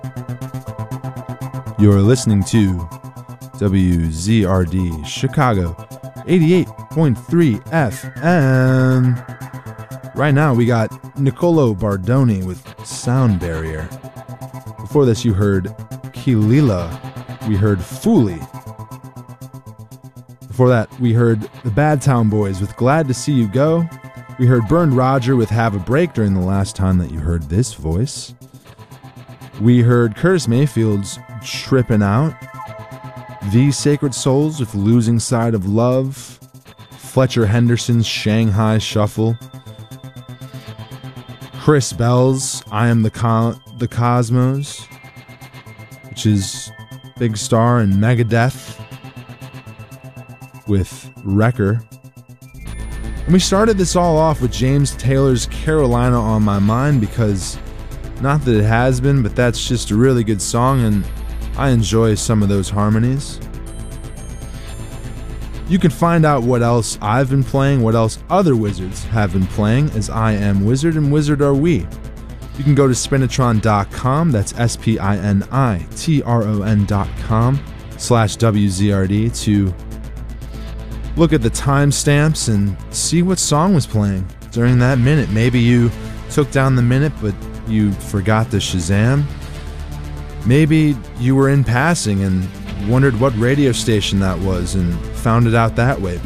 You're listening to WZRD Chicago 88.3 FM. Right now we got Niccolo Bardoni with Sound Barrier. Before this you heard Kilila, we heard Foolie. Before that we heard the Bad Town Boys with Glad to See You Go. We heard Burned Roger with Have a Break during the last time that you heard this voice. We heard Curtis Mayfield's Trippin' Out. The Sacred Souls with Losing Side of Love. Fletcher Henderson's Shanghai Shuffle. Chris Bell's I Am the Cosmos, which is Big Star and Megadeth with Wrecker. And we started this all off with James Taylor's Carolina on My Mind because, not that it has been, but that's just a really good song and I enjoy some of those harmonies. You can find out what else I've been playing, what else other wizards have been playing, as I am Wizard and Wizard are we. You can go to spinitron.com, that's spinitron.com/WZRD to look at the timestamps and see what song was playing during that minute. Maybe you took down the minute, but you forgot the Shazam. Maybe you were in passing and wondered what radio station that was and found it out that way.